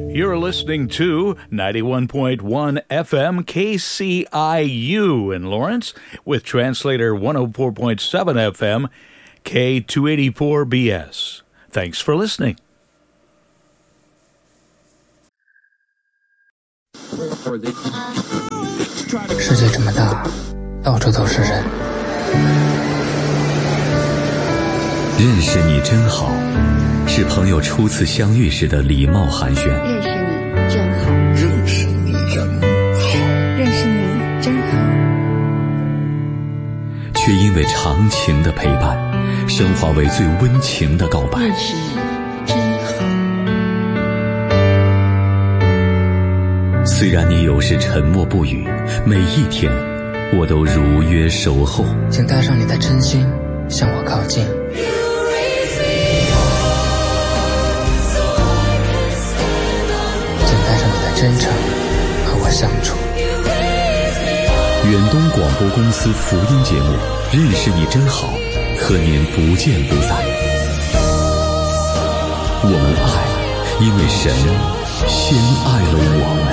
You're listening to 91.1 FM KCIU in Lawrence with translator 104.7 FM K284BS. Thanks for listening. 世界这么大，到处都是人。 认识你真好，是朋友初次相遇时的礼貌寒暄。 认识你真好， 认识你真好， 认识你真好。 却因为长情的陪伴，升华为最温情的告白。 认识你真好。 虽然你有时沉默不语，每一天我都如约守候。 请带上你的真心向我靠近。请带上你的真诚和我相处。 远东广播公司福音节目《认识你真好》，和您不见不散。我们爱，因为神先爱了我们。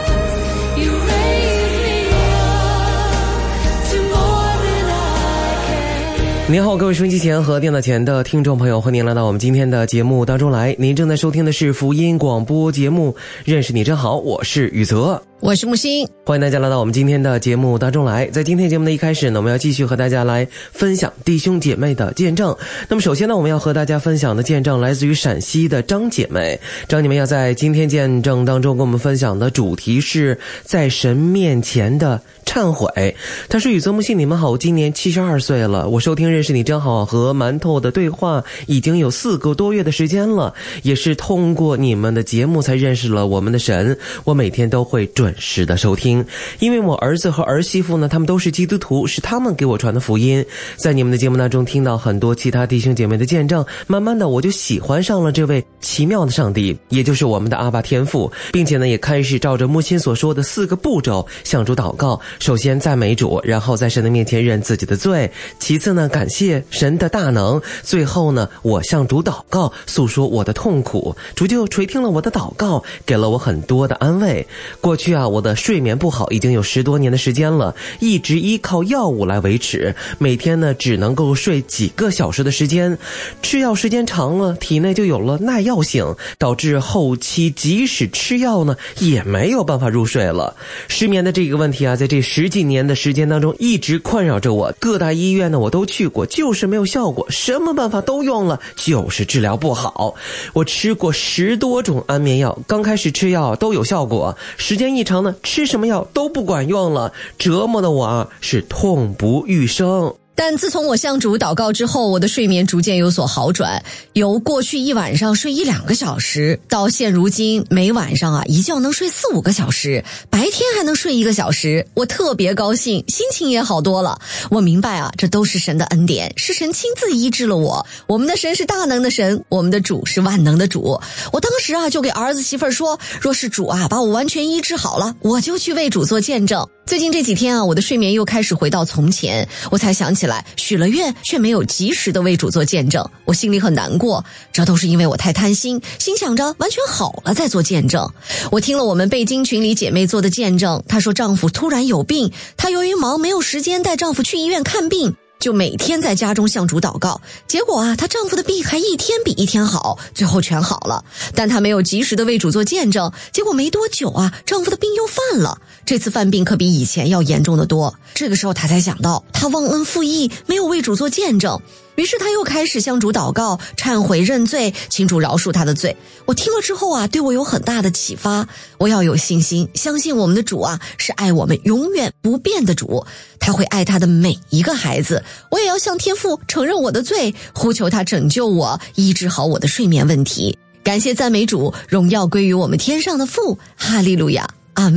您好，各位收音机前和电脑前的听众朋友，欢迎来到我们今天的节目当中来。您正在收听的是福音广播节目《认识你真好》，我是宇泽， 我是木星， 欢迎大家来到我们今天的节目当中来。在今天节目的一开始呢，我们要继续和大家来分享弟兄姐妹的见证。那么首先呢，我们要和大家分享的见证来自于陕西的张姐妹。张姐妹要在今天见证当中跟我们分享的主题是在神面前的忏悔。她说：宇泽木星，你们好，我今年72岁了，我收听认识你真好和馒头的对话已经有4个多月的时间了，也是通过你们的节目才认识了我们的神。我每天都会准时的收听，因为我儿子和儿媳妇呢，他们都是基督徒，是他们给我传的福音。在你们的节目当中听到很多其他弟兄姐妹的见证，慢慢的我就喜欢上了这位奇妙的上帝，也就是我们的阿爸天父，并且呢也开始照着木心所说的4个步骤向主祷告。首先赞美主，然后在神的面前认自己的罪，其次呢感谢神的大能，最后呢我向主祷告，诉说我的痛苦，主就垂听了我的祷告，给了我很多的安慰。过去啊，我的睡眠不好已经有10多年的时间了，一直依靠药物来维持，每天呢只能够睡几个小时的时间，吃药时间长了，体内就有了耐药性，导致后期即使吃药呢也没有办法入睡了。失眠的这个问题啊，在这10几年的时间当中一直困扰着我，各大医院呢我都去过，就是没有效果，什么办法都用了，就是治疗不好。我吃过10多种安眠药，刚开始吃药都有效果，时间一长呢，吃什么药都不管用了，折磨的我啊是痛不欲生。 但自从我向主祷告之后，我的睡眠逐渐有所好转，由过去一晚上睡1-2个小时，到现如今每晚上啊一觉能睡4-5个小时，白天还能睡1个小时，我特别高兴，心情也好多了。我明白啊，这都是神的恩典，是神亲自医治了我。我们的神是大能的神，我们的主是万能的主。我当时啊就给儿子媳妇儿说，若是主啊把我完全医治好了，我就去为主做见证。最近这几天啊，我的睡眠又开始回到从前，我才想起来许了愿却没有及时的为主做见证，我心里很难过，这都是因为我太贪心，心想着完全好了再做见证。我听了我们北京群里姐妹做的见证，她说丈夫突然有病，她由于忙没有时间带丈夫去医院看病，就每天在家中向主祷告，结果啊，她丈夫的病还一天比一天好，最后全好了。但她没有及时的为主做见证，结果没多久啊，丈夫的病又犯了。这次犯病可比以前要严重的多。这个时候她才想到，她忘恩负义，没有为主做见证。于是她又开始向主祷告，忏悔认罪，请主饶恕她的罪。我听了之后啊，对我有很大的启发。我要有信心，相信我们的主啊是爱我们永远不变的主，他会爱他的每一个孩子。我也要向天父承认我的罪，呼求他拯救我，医治好我的睡眠问题。感谢赞美主，荣耀归于我们天上的父，哈利路亚，阿们。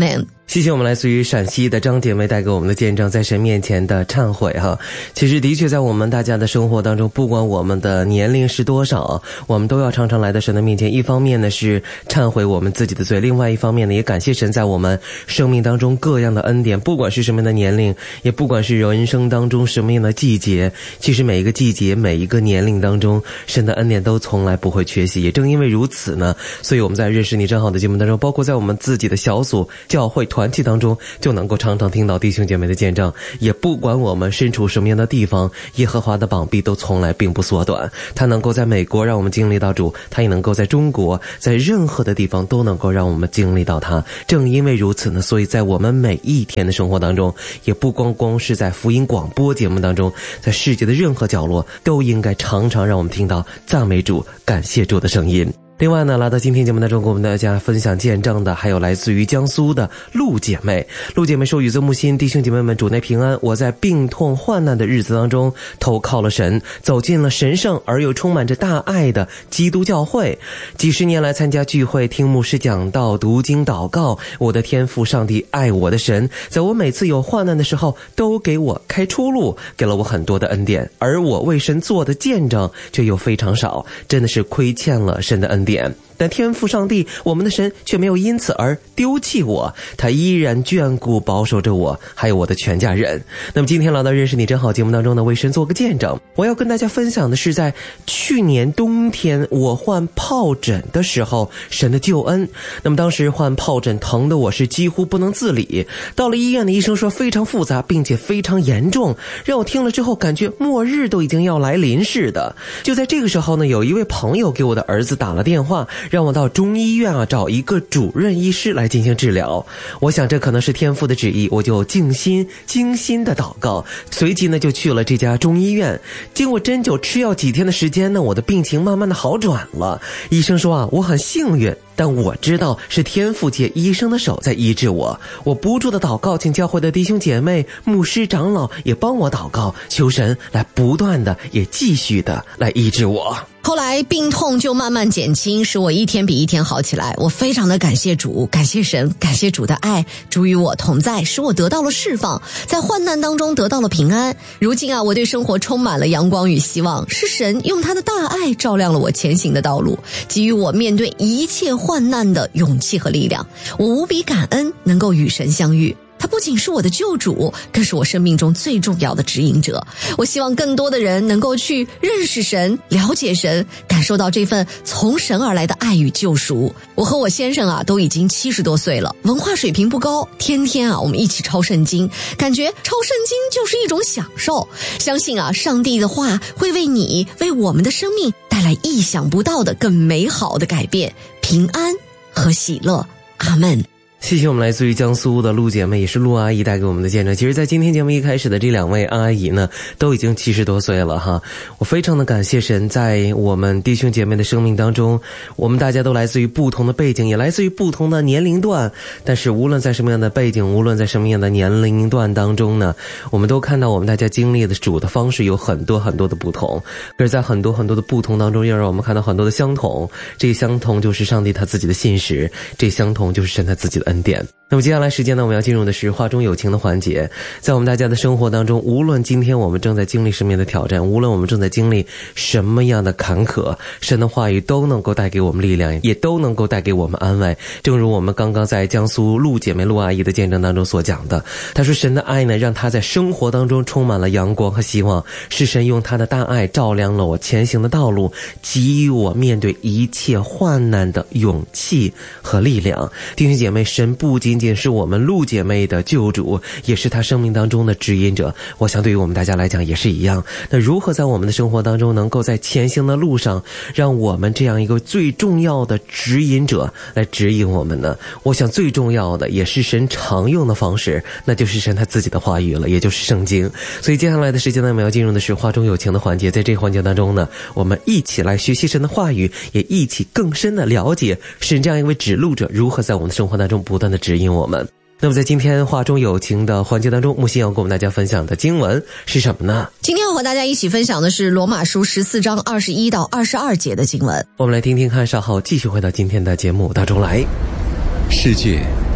谢谢我们来自于陕西的张姐妹带给我们的见证，在神面前的忏悔哈。其实的确在我们大家的生活当中，不管我们的年龄是多少，我们都要常常来到神的面前。一方面呢是忏悔我们自己的罪，另外一方面呢也感谢神在我们生命当中各样的恩典，不管是什么样的年龄，也不管是人生当中什么样的季节，其实每一个季节每一个年龄当中，神的恩典都从来不会缺席。也正因为如此呢，所以我们在认识你真好的节目当中，包括在我们自己的小组教会团体当中，就能够常常听到弟兄姐妹的见证。也不管我们身处什么样的地方，耶和华的膀臂都从来并不缩短，他能够在美国让我们经历到主，他也能够在中国，在任何的地方都能够让我们经历到他。正因为如此呢，所以在我们每一天的生活当中，也不光光是在福音广播节目当中，在世界的任何角落都应该常常让我们听到赞美主感谢主的声音。另外呢，来到今天节目当中跟我们大家分享见证的还有来自于江苏的陆姐妹。陆姐妹说，宇泽木心弟兄姐妹们主内平安，我在病痛患难的日子当中投靠了神，走进了神圣而又充满着大爱的基督教会。几十年来参加聚会，听牧师讲道，读经祷告，我的天父上帝爱我的神，在我每次有患难的时候都给我开出路，给了我很多的恩典，而我为神做的见证却又非常少，真的是亏欠了神的恩典。但天父上帝我们的神却没有因此而丢弃我，他依然眷顾保守着我还有我的全家人。那么今天来到认识你真好节目当中呢，为神做个见证。我要跟大家分享的是在去年冬天我患疱疹的时候神的救恩。那么当时患疱疹疼的我是几乎不能自理，到了医院的医生说非常复杂并且非常严重，让我听了之后感觉末日都已经要来临似的。就在这个时候呢，有一位朋友给我的儿子打了电话，让我到中医院找一个主任医师来进行治疗。我想这可能是天父的旨意，我就精心的祷告，随即呢就去了这家中医院。经过针灸吃药几天的时间呢，我的病情慢慢的好转了。医生说我很幸运，但我知道是天父借医生的手在医治我。我不住的祷告，请教会的弟兄姐妹、牧师、长老也帮我祷告，求神来不断的也继续的来医治我。 后来病痛就慢慢减轻，使我一天比一天好起来。我非常的感谢主，感谢神，感谢主的爱，主与我同在，使我得到了释放，在患难当中得到了平安。如今我对生活充满了阳光与希望，是神用他的大爱照亮了我前行的道路，给予我面对一切患难的勇气和力量。我无比感恩能够与神相遇，他不仅是我的救主，更是我生命中最重要的指引者。我希望更多的人能够去认识神，了解神，感受到这份从神而来的爱与救赎。我和我先生都已经70多岁了，文化水平不高，天天我们一起抄圣经，感觉抄圣经就是一种享受。相信上帝的话会为你为我们的生命带来意想不到的更美好的改变、平安和喜乐。阿们。 谢谢我们来自于江苏的陆姐妹，也是陆阿姨带给我们的见证。其实在今天节目一开始的这两位阿姨呢，都已经70多岁了哈。我非常的感谢神，在我们弟兄姐妹的生命当中，我们大家都来自于不同的背景，也来自于不同的年龄段，但是无论在什么样的背景，无论在什么样的年龄段当中呢，我们都看到我们大家经历的主的方式有很多很多的不同，可是在很多很多的不同当中，又让我们看到很多的相同。这相同就是上帝他自己的信实，这相同就是神他自己的恩典。那么接下来时间呢，我们要进入的是话中有情的环节。在我们大家的生活当中，无论今天我们正在经历什么样的挑战，无论我们正在经历什么样的坎坷，神的话语都能够带给我们力量，也都能够带给我们安慰。正如我们刚刚在江苏陆姐妹陆阿姨的见证当中所讲的，她说神的爱呢，让她在生活当中充满了阳光和希望，是神用他的大爱照亮了我前行的道路，给予我面对一切患难的勇气和力量。弟兄姐妹，神不仅仅是我们陆姐妹的救主，也是她生命当中的指引者。我想对于我们大家来讲也是一样。那如何在我们的生活当中能够在前行的路上，让我们这样一个最重要的指引者来指引我们呢？我想最重要的也是神常用的方式，那就是神他自己的话语了，也就是圣经。所以接下来的时间呢，我们要进入的是话中有情的环节。在这个环节当中呢，我们一起来学习神的话语，也一起更深的了解神这样一位指路者如何在我们的生活当中不断的指引我们。那么在今天话中有情的环节当中，木心要跟我们大家分享的经文是什么呢？ 今天要和大家一起分享的是罗马书14章21到22节的经文。 我们来听听看，稍后继续回到今天的节目当中来。 世界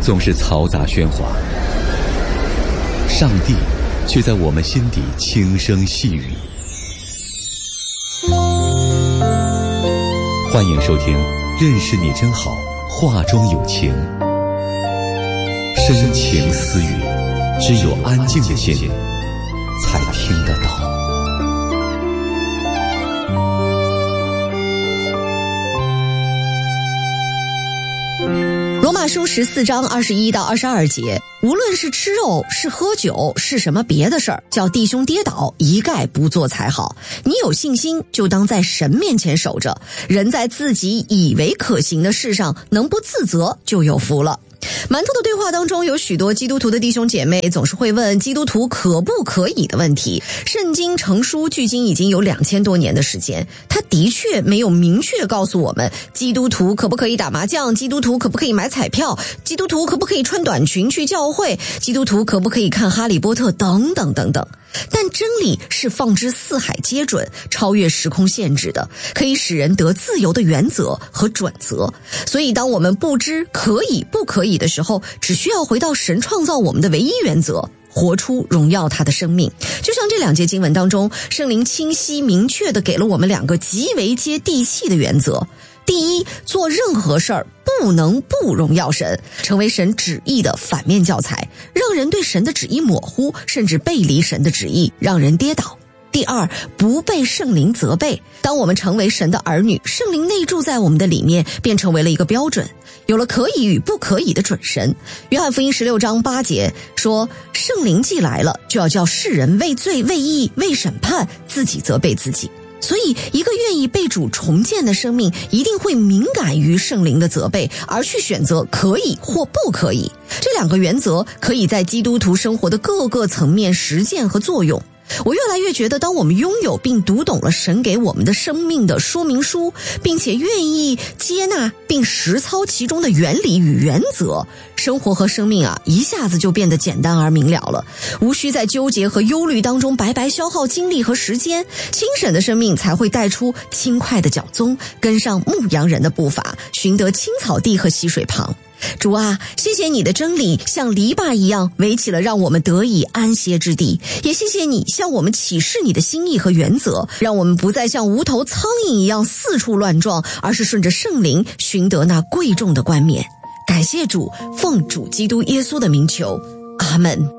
总是嘈杂喧哗，上帝却在我们心底轻声细语。欢迎收听《认识你真好》，话中有情，深情私语，只有安静的心才听得到。 罗马书14章21到22节，无论是吃肉，是喝酒，是什么别的事儿，叫弟兄跌倒，一概不做才好。你有信心，就当在神面前守着。人在自己以为可行的事上，能不自责，就有福了。馒头的对话当中，有许多基督徒的弟兄姐妹总是会问基督徒可不可以的问题。圣经成书距今已经有2000多年的时间，它的确没有明确告诉我们基督徒可不可以打麻将，基督徒可不可以买彩票，基督徒可不可以穿短裙去教会，基督徒可不可以看哈利波特等等等等。但真理是放之四海皆准，超越时空限制的，可以使人得自由的原则和准则。所以当我们不知可以不可以的时候，只需要回到神创造我们的唯一原则，活出荣耀他的生命。就像这2节经文当中，圣灵清晰明确地给了我们2个极为接地气的原则。第一，做任何事儿不能不荣耀神，成为神旨意的反面教材，让人对神的旨意模糊，甚至背离神的旨意，让人跌倒。第二，不被圣灵责备。当我们成为神的儿女，圣灵内住在我们的里面，便成为了一个标准，有了可以与不可以的准绳。约翰福音16章8节说，圣灵既来了，就要叫世人为罪、为义、为审判，自己责备自己。所以一个愿意被主重建的生命，一定会敏感于圣灵的责备，而去选择可以或不可以。这2个原则可以在基督徒生活的各个层面实践和作用。我越来越觉得，当我们拥有并读懂了神给我们的生命的说明书，并且愿意接纳并实操其中的原理与原则，生活和生命一下子就变得简单而明了了，无需在纠结和忧虑当中白白消耗精力和时间。清省的生命才会带出轻快的脚踪，跟上牧羊人的步伐，寻得青草地和溪水旁。主啊，谢谢你的真理像篱笆一样围起了让我们得以安歇之地，也谢谢你向我们启示你的心意和原则，让我们不再像无头苍蝇一样四处乱撞，而是顺着圣灵寻得那贵重的冠冕。感谢主，奉主基督耶稣的名求，阿们。